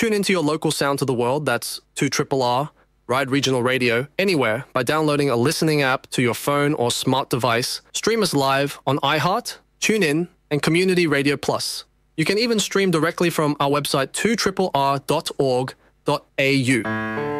Tune into your local sound to the world, that's 2RRR, Ride Regional Radio, anywhere by downloading a listening app to your phone or smart device. Stream us live on iHeart, TuneIn, and Community Radio Plus. You can even stream directly from our website 2RRR.org.au.